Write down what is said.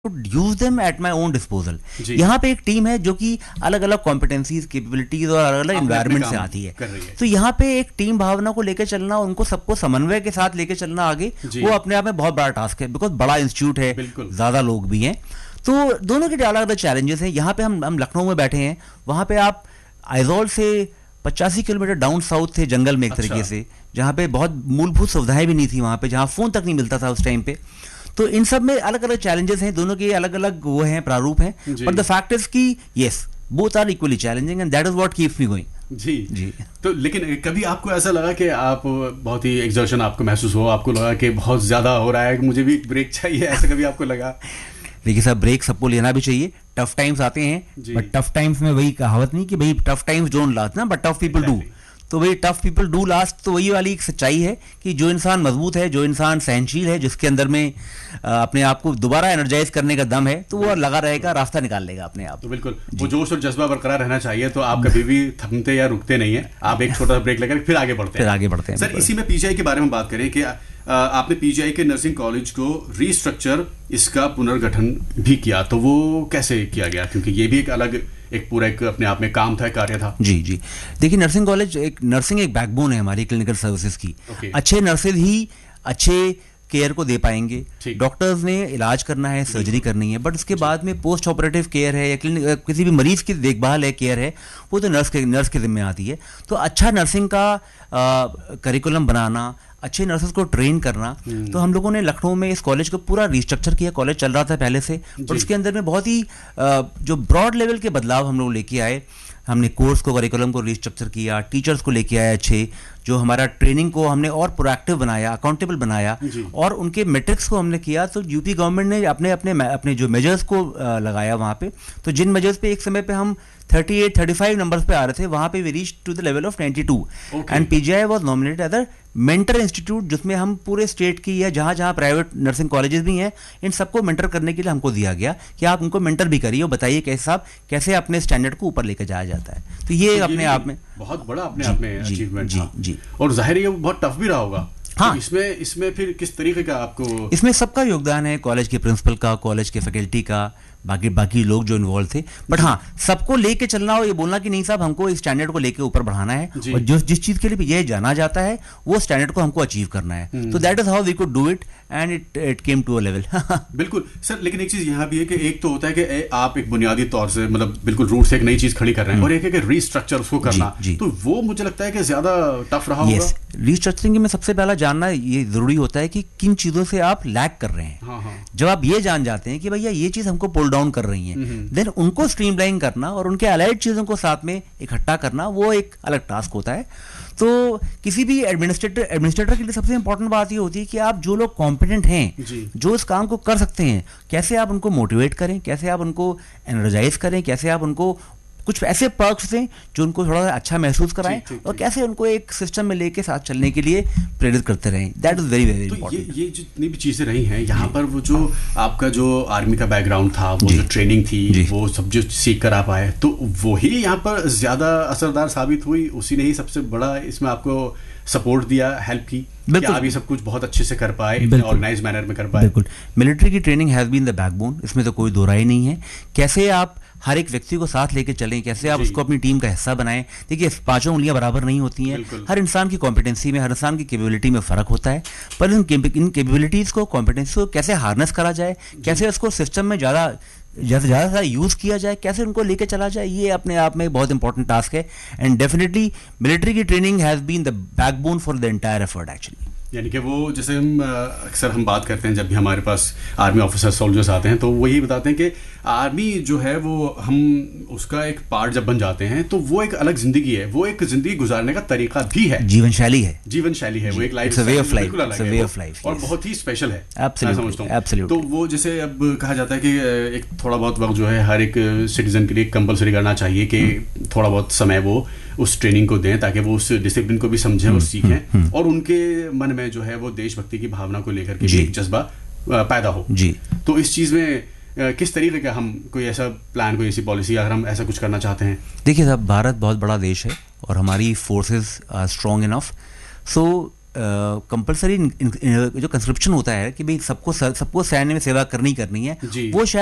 Use them at my own disposal. यहाँ पे एक टीम है जो कि अलग अलग कॉम्पिटेंसीज, कैपेबिलिटीज और अलग अलग एनवायरमेंट से आती है। तो यहाँ पे एक टीम भावना को लेकर चलना, उनको सबको समन्वय के साथ लेकर चलना आगे, वो अपने आप में बहुत बड़ा टास्क है, बिकॉज बड़ा इंस्टीट्यूट है, ज्यादा लोग भी हैं, तो दोनों के अलग अलग चैलेंजेस हैं। यहाँ पे हम लखनऊ में बैठे हैं, वहाँ पे आप आइजॉल से 85 किलोमीटर डाउन साउथ थे, जंगल में एक तरीके से, जहाँ पे बहुत मूलभूत सुविधाएं भी नहीं थी, वहाँ पे जहाँ फोन तक नहीं मिलता था उस टाइम पे। तो इन सब में अलग अलग चैलेंजेस हैं, दोनों के अलग अलग वो हैं, प्रारूप हैं, बट द फैक्ट इज कि yes, both are equally challenging and that is what keeps me going. जी। तो लेकिन कभी आपको ऐसा लगा कि आप बहुत ही एग्जर्शन आपको महसूस हो, आपको लगा कि बहुत ज्यादा हो रहा है, मुझे भी ब्रेक चाहिए, ऐसा कभी आपको लगा? देखिए साहब, ब्रेक सबको लेना भी चाहिए, टफ टाइम्स आते हैं, बट टफ टाइम्स में वही कहावत नहीं कि भाई टफ टाइम्स डोंट लास्ट ना, बट टफ पीपल डू। तो भाई टफ पीपल डू लास्ट, तो वही वाली एक सच्चाई है कि जो इंसान मजबूत है, जो इंसान सहनशील है, जिसके अंदर में अपने आप को दोबारा एनर्जाइज करने का दम है, तो वो लगा रहेगा, रास्ता निकाल लेगा अपने आप। तो बिल्कुल वो जोश और जज्बा बरकरार रहना चाहिए, तो आप कभी भी थमते या रुकते नहीं है, आप एक छोटा सा ब्रेक लेकर फिर आगे बढ़ते हैं। सर, इसी में पीजीआई के बारे में बात करें कि आपने पीजीआई के नर्सिंग कॉलेज को रीस्ट्रक्चर, इसका पुनर्गठन भी किया, तो वो कैसे किया गया? क्योंकि ये भी एक अलग, एक पूरा एक अपने आप में काम था, कार्य था। जी। देखिए, नर्सिंग कॉलेज नर्सिंग एक बैकबोन है हमारी क्लिनिकल सर्विसेज की। अच्छे नर्सेज ही अच्छे केयर को दे पाएंगे। डॉक्टर्स ने इलाज करना है, सर्जरी करनी है, बट उसके बाद में पोस्ट ऑपरेटिव केयर है या किसी भी मरीज की देखभाल है, केयर है, वो तो नर्स के जिम्मे आती है। तो अच्छा नर्सिंग का करिकुलम बनाना, अच्छे नर्सेस को ट्रेन करना, तो हम लोगों ने लखनऊ में इस कॉलेज को पूरा रिस्ट्रक्चर किया। कॉलेज चल रहा था पहले से, और उसके अंदर में बहुत ही जो ब्रॉड लेवल के बदलाव हम लोग लेके आए। हमने कोर्स को, करिकुलम को रिस्ट्रक्चर किया, टीचर्स को लेके आए अच्छे, जो हमारा ट्रेनिंग को हमने और प्रोएक्टिव बनाया, अकाउंटेबल बनाया, और उनके मेट्रिक्स को हमने किया। तो यूपी गवर्नमेंट ने अपने जो मेजर्स को लगाया वहाँ पे, तो जिन मेजर्स पे एक समय पे हम 38-35 नंबर्स पे आ रहे थे, वहाँ पे we reach to the level of 92, and PGI was nominated as a mentor institute, जिसमें हम पूरे स्टेट की या जहाँ जहाँ प्राइवेट नर्सिंग कॉलेजेस भी हैं, इन सबको मेंटर करने के लिए हमको दिया गया कि आप उनको मेंटर भी करिए और बताइए कैसे अपने स्टैंडर्ड को ऊपर लेकर जाया जाता है। तो ये अपने आप में बहुत बड़ा अपने आप में अचीवमेंट था। जी। और जाहिर है ये बहुत टफ भी रहा होगा। हाँ, तो इसमें फिर किस तरीके का आपको? इसमें सबका योगदान है, कॉलेज के प्रिंसिपल का, कॉलेज के फैकल्टी का, बाकी लोग जो इन्वॉल्व थे। बट हाँ, सबको लेके चलना और ये बोलना कि नहीं साहब, हमको इस स्टैंडर्ड को लेके ऊपर बढ़ाना है, और जिस चीज के लिए ये जाना जाता है, वो स्टैंडर्ड को हमको अचीव करना है। तो that is how we could do it, and it came to a level. बिल्कुल सर, लेकिन एक चीज यहाँ भी है कि एक तो होता है कि आप एक बुनियादी तौर से, मतलब बिल्कुल रूट से एक नई चीज खड़ी कर रहे हैं, और एक है कि रीस्ट्रक्चर उसको करना, तो वो मुझे लगता है कि ज्यादा टफ रहा होगा। रीस्ट्रक्चरिंग में सबसे पहला जानना ये जरूरी होता है कि किन चीजों से आप लैग कर रहे हैं। जब आप ये जान जाते हैं कि भैया ये चीज हमको पुल डाउन कर रही है, देन उनको स्ट्रीमलाइन करना और उनके अलाइड चीजों को साथ में इकट्ठा करना, वो एक अलग टास्क होता है। तो किसी भी एडमिनिस्ट्रेटर के लिए सबसे इंपॉर्टेंट बात ये होती है कि आप जो लोग कॉम्पिटेंट हैं, जो इस काम को कर सकते हैं, कैसे आप उनको मोटिवेट करें, कैसे आप उनको एनर्जाइज करें, कैसे आप उनको कुछ ऐसे पर्क्स दें जो उनको थोड़ा अच्छा महसूस कराएं, और कैसे उनको एक सिस्टम में लेके साथ चलने के लिए प्रेरित करते रहें। That is very very important. ये जितनी भी चीजें रही हैं यहाँ पर, वो जो आपका जो आर्मी का बैकग्राउंड था, वो जो ट्रेनिंग थी, वो सब जो सीख कर आप आए, तो वही यहाँ पर ज्यादा असरदार साबित हुई, उसी ने ही सबसे बड़ा इसमें आपको सपोर्ट दिया, हेल्प की, कि आप ये सब कुछ बहुत अच्छे से कर पाए, ऑर्गेनाइज मैनर में कर पाए। बिल्कुल, मिलिट्री की training has been the backbone, इसमें तो कोई दो राय नहीं है। कैसे आप हर एक व्यक्ति को साथ लेके चलें, कैसे आप उसको अपनी टीम का हिस्सा बनाएं। देखिए, पांचों उंगलियां बराबर नहीं होती हैं, हर इंसान की कॉम्पिटेंसी में, हर इंसान की कैपेबिलिटी में फर्क होता है, पर इन कैपेबिलिटीज को, कॉम्पिटेंसी को कैसे हार्नेस करा जाए, कैसे उसको सिस्टम में ज़्यादा यूज़ किया जाए, कैसे उनको लेके चला जाए, ये अपने आप में बहुत इंपॉर्टेंट टास्क है। एंड डेफिनेटली मिलिट्री की training has been the backbone for the entire effort actually. यानी कि वो जैसे अक्सर हम बात करते हैं, जब भी हमारे पास आर्मी ऑफिसर सोल्जर्स आते हैं, तो वो यही बताते हैं कि आर्मी जो है वो हम उसका एक पार्ट जब बन जाते हैं, तो वो एक अलग जिंदगी है, वो एक जिंदगी गुजारने का तरीका भी है, जीवन शैली है, वो एक लाइफ वे ऑफ लाइफ, और बहुत ही स्पेशल है। एब्सोल्युटली। तो वो जैसे अब कहा जाता है कि एक थोड़ा बहुत वक्त जो है हर एक सिटीजन के लिए कंपलसरी करना चाहिए कि थोड़ा बहुत समय वो उस ट्रेनिंग को दें, ताकि वो उस डिसिप्लिन को भी समझें और सीखें, और उनके मन में जो है वो देशभक्ति की भावना को लेकर के एक जज्बा पैदा हो। तो इस चीज में किस तरीके का हम कोई ऐसा प्लान, कोई ऐसी पॉलिसी, अगर हम ऐसा कुछ करना चाहते हैं? देखिए साहब, भारत बहुत बड़ा देश है और हमारी forces are strong enough, so compulsory जो कंस्क्रिप्शन होता है कि भाई सबको सैन्य में सेवा करनी है, वो शायद